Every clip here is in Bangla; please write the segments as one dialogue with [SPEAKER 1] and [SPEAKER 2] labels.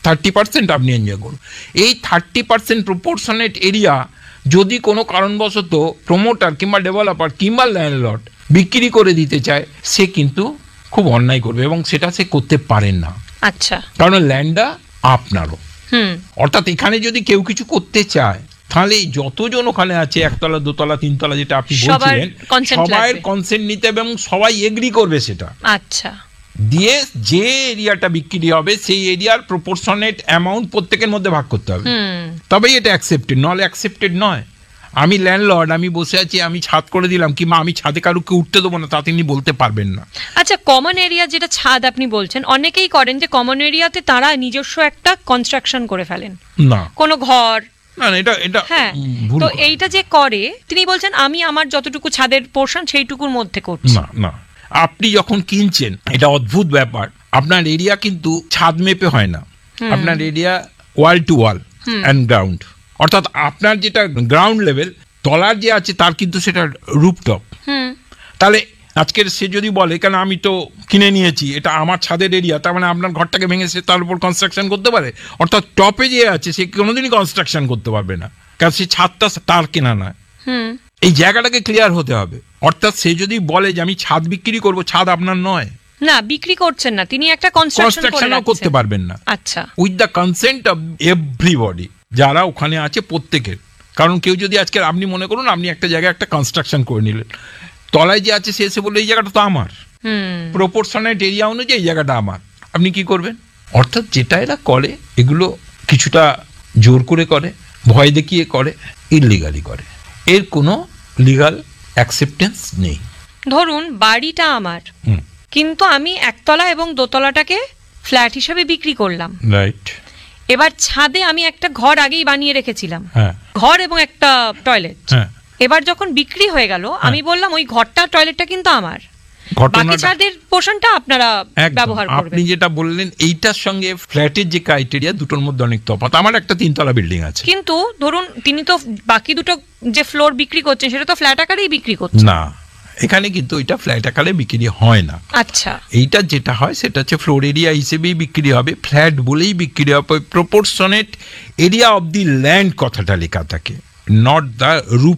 [SPEAKER 1] 30% আপনি এনজয় করুন। এই 30% প্রপোর্শনেট এরিয়া যদি কোনো কারণবশত প্রমোটার কিংবা ডেভেলপার কিংবা ল্যান্ডলর্ড বিক্রি করে দিতে চায়, সে কিন্তু খুব অন্যায় করবে এবং সেটা সে করতে পারেন না।
[SPEAKER 2] আচ্ছা,
[SPEAKER 1] কারণ ল্যান্ডটা আপনারও। অর্থাৎ এখানে যদি কেউ কিছু করতে চায়, তাহলে এই যতজন ওখানে আছে, একতলা, দোতলা, তিনতলা, যেটা আপনি বলছিলেন, সবাই কনসেন্ট নিতে হবে এবং সবাই এগ্রি করবে সেটা।
[SPEAKER 2] আচ্ছা, দিয়ে
[SPEAKER 1] যে এরিয়াটা বিক্রি হবে সেই এরিয়ার প্রপোর্শনেট অ্যামাউন্ট প্রত্যেকের মধ্যে ভাগ করতে হবে, তবেই এটা অ্যাকসেপ্টেড, নলে অ্যাকসেপ্টেড নয়। আমি ল্যান্ডলর্ড, আমি বসে আছি, আমি ছাদ করে দিলাম, কিংবা আমি ছাদে কারুকে উঠতে দেবো না, তা তিনি বলতে পারবেন না।
[SPEAKER 2] আচ্ছা, কমন এরিয়া যেটা ছাদ আপনি বলছেন, অনেকেই করেন যে কমন এরিয়াতে তারা নিজস্ব একটা কনস্ট্রাকশন করে ফেলেন, না কোনো ঘর, না এটা হ্যাঁ, তো এইটা যে করে তিনি বলছেন আমি আমার যতটুকু ছাদের পোর্শন সেইটুকুর মধ্যে করছি।
[SPEAKER 1] না না, আপনি যখন কিনছেন, এটা অদ্ভুত ব্যাপার, আপনার এরিয়া কিন্তু ছাদ মেপে হয় না, আপনার area wall to all and ground. অর্থাৎ আপনার যেটা গ্রাউন্ড লেভেল, তলার যে আছে তার কিন্তু সেটা রুফটপ। তাহলে আজকের সে যদি বলে, কেন আমি তো কিনে নিয়েছি, এটা আমার ছাদের এরিয়া, তার মানে আপনার ঘরটাকে ভেঙে সে তার উপর কনস্ট্রাকশন করতে পারে? অর্থাৎ টপে যে আছে সে কোনোদিনই কনস্ট্রাকশন করতে পারবে না, কারণ সে ছাদটা তার কেনা নয়। এই জায়গাটাকে ক্লিয়ার হতে হবে। অর্থাৎ সে যদি বলে যে আমি ছাদ বিক্রি করব, ছাদ আপনার নয়,
[SPEAKER 2] না বিক্রি করছেন না, তিনি একটা কনস্ট্রাকশনও
[SPEAKER 1] করতে পারবেন না।
[SPEAKER 2] আচ্ছা,
[SPEAKER 1] with the consent of everybody, যারা ওখানে আছে প্রত্যেকের। কারণ কেউ যদি আজকে, আপনি মনে করুন আপনি একটা জায়গায় একটা কনস্ট্রাকশন করে নিলেন, তলায় যে আছে সে এসে বললো এই জায়গাটা তো আমার, প্রপোর্শনেট এরিয়া অনুযায়ী এই জায়গাটা আমার, আপনি কি করবেন? অর্থাৎ যেটা এরা করে, এগুলো কিছুটা জোর করে করে, ভয় দেখিয়ে করে, ইললিগালি করে, এর কোনো লিগাল অ্যাকসেপ্টেন্স নেই।
[SPEAKER 2] ধরুন বাড়িটা আমার, কিন্তু আমি একতলা এবং দোতলাটাকে ফ্ল্যাট হিসেবে বিক্রি করলাম, রাইট। এবার ছাদে আমি একটা ঘর আগেই বানিয়ে রেখেছিলাম, ঘর এবং একটা টয়লেট। এবার যখন বিক্রি হয়ে গেল, আমি বললাম ওই ঘরটা টয়লেটটা কিন্তু আমার, বাকি ছাদের পোর্শনটা আপনারা ব্যবহার করবেন।
[SPEAKER 1] আপনি যেটা বললেন এইটার সঙ্গে ফ্ল্যাটের যে ক্রাইটেরিয়া, দুটোর মধ্যে অনেক তফাৎ। আমার একটা 3 তলা বিল্ডিং আছে,
[SPEAKER 2] কিন্তু ধরুন তিনি তো বাকি দুটো যে ফ্লোর বিক্রি করছেন সেটা তো ফ্ল্যাট আকারেই বিক্রি করছেন।
[SPEAKER 1] না, এখানে কিন্তু ওইটা ফ্ল্যাট আকারে বিক্রি হয় না।
[SPEAKER 2] আচ্ছা,
[SPEAKER 1] এইটা যেটা হয় সেটা হচ্ছে ফ্লোর এরিয়া হিসেবেই বিক্রি হবে, ফ্ল্যাট বলেই বিক্রি হবে। Proportionate area of the land কথাটা লেখা থাকে, নট দ্য রুফ।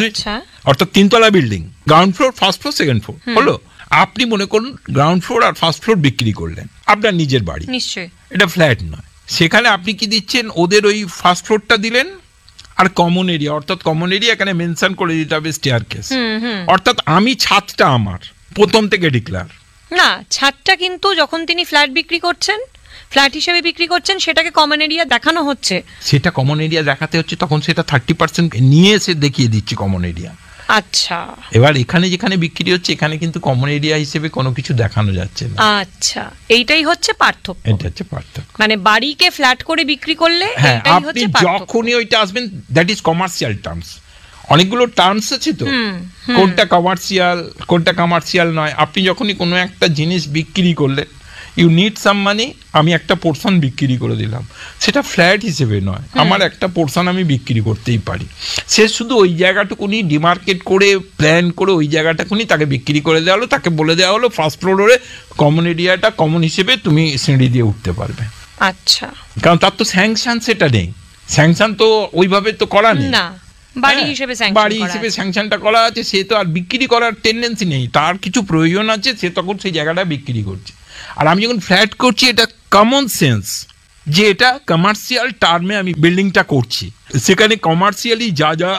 [SPEAKER 1] অর্থাৎ 3 তলা building, ground floor, first floor, second floor হলো। আপনি মনে করুন গ্রাউন্ড ফ্লোর আর ফার্স্ট ফ্লোর বিক্রি করলেন, আপনার নিজের বাড়ি, নিশ্চয়ই এটা ফ্ল্যাট নয়। সেখানে আপনি কি দিচ্ছেন, ওদের ওই ফার্স্ট ফ্লোরটা দিলেন আর কমন এরিয়া, অর্থাৎ কমন এরিয়া এখানে মেনশন করে দিতে হবে স্টেয়ারকেস। অর্থাৎ আমি ছাদটা আমার প্রথম থেকে ডিক্লেয়ার।
[SPEAKER 2] না, ছাদটা কিন্তু যখন তিনি ফ্ল্যাট বিক্রি করছেন, ফ্ল্যাট হিসেবে বিক্রি করছেন, সেটাকে কমন এরিয়া দেখানো হচ্ছে।
[SPEAKER 1] সেটা কমন এরিয়া দেখাতে হচ্ছে, তখন সেটা 30% নিয়ে এসে দেখিয়ে দিচ্ছি কমন এরিয়া।
[SPEAKER 2] আচ্ছা,
[SPEAKER 1] এবার এখানে যেখানে বিক্রি হচ্ছে এখানে কিন্তু কমন এরিয়া হিসেবে কোনো কিছু দেখানো যাচ্ছে না।
[SPEAKER 2] আচ্ছা, এইটাই হচ্ছে পার্থক্য।
[SPEAKER 1] এটা হচ্ছে পার্থক্য,
[SPEAKER 2] মানে বাড়িকে ফ্ল্যাট করে বিক্রি করলে এইটাই হচ্ছে পার্থক্য।
[SPEAKER 1] যখনই ওইটা আসবেন, দ্যাট ইজ কমার্শিয়াল টার্মস। অনেকগুলো টার্মস আছে তো, কোনটা কমার্শিয়াল কোনটা কমার্শিয়াল নয়। আপনি যখনই কোনো একটা জিনিস বিক্রি করলেন, ইউ নিড সাম মানি, আমি একটা পোর্শন বিক্রি করে দিলাম, সেটা ফ্ল্যাট হিসেবে নয়, আমার একটা পোর্শন আমি বিক্রি করতেই পারি। সে শুধু ওই জায়গাটুকুনি ডিমার্কেট করে, প্ল্যান করে ওই জায়গাটাকুনি তাকে বিক্রি করে দেওয়া হলো, তাকে বলে দেওয়া হলো ফার্স্ট ফ্লোরে কমন এরিয়াটা কমন হিসেবে তুমি সিঁড়ি দিয়ে উঠতে পারবে।
[SPEAKER 2] আচ্ছা,
[SPEAKER 1] কারণ তার তো স্যাংশন সেটা নেই, স্যাংশন তো ওইভাবে তো করা নেই না,
[SPEAKER 2] বাড়ি হিসেবে
[SPEAKER 1] স্যাংশনটা করা আছে, সে তো আর বিক্রি করার টেন্ডেন্সি নেই, তার কিছু প্রয়োজন আছে, সে তখন সেই জায়গাটা বিক্রি করছে। আর আমি যখন ফ্ল্যাট করছি, এটা কমন সেন্স যে এটা কমার্শিয়াল টার্মে আমি বিল্ডিংটা করছি, সেখানে কমার্শিয়ালি যা যা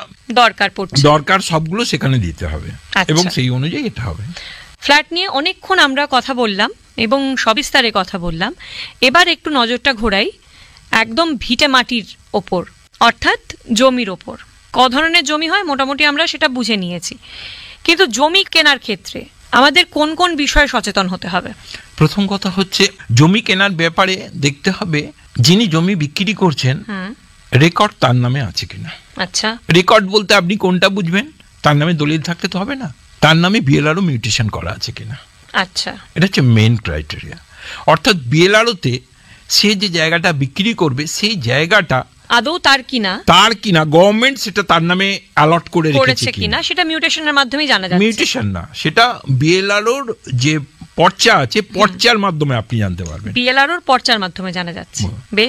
[SPEAKER 1] দরকার সবগুলো সেখানে দিতে হবে, এবং সেই অনুযায়ী এটা হবে।
[SPEAKER 2] ফ্ল্যাট নিয়ে অনেকক্ষণ আমরা কথা বললাম এবং সবিস্তারে কথা বললাম। এবার একটু নজরটা ঘোরাই একদম ভিটে মাটির ওপর, অর্থাৎ জমির ওপর। ক ধরনের জমি হয় মোটামুটি আমরা সেটা বুঝে নিয়েছি, কিন্তু জমি কেনার ক্ষেত্রে আমাদের কোন কোন বিষয়ে সচেতন হতে হবে?
[SPEAKER 1] প্রথম কথা হচ্ছে, জমি কেনার ব্যাপারে দেখতে হবে যিনি জমি বিক্রি করছেন রেকর্ড তার নামে আছে কিনা।
[SPEAKER 2] আচ্ছা,
[SPEAKER 1] রেকর্ড বলতে আপনি কোনটা বুঝবেন? তার নামে দলিল থাকতে তো হবে না, তার নামে বিএলআরও মিউটেশন করা আছে কিনা।
[SPEAKER 2] আচ্ছা, এটা
[SPEAKER 1] হচ্ছে মেইন ক্রাইটেরিয়া। অর্থাৎ বিএলআরওতে সে যে জায়গাটা বিক্রি করবে সেই জায়গাটা
[SPEAKER 2] আদৌ তার কিনা,
[SPEAKER 1] গভর্নমেন্ট সেটা তার নামে অ্যালট করে রেখেছে
[SPEAKER 2] কিনা, সেটা মিউটেশনের মাধ্যমে জানা যাচ্ছে।
[SPEAKER 1] মিউটেশন না, সেটা বিএলআরওর যে পর্চা আছে, পর্চার মাধ্যমে আপনি জানতে পারবেন,
[SPEAKER 2] বিএলআরওর পর্চার মাধ্যমে জানা যাচ্ছে।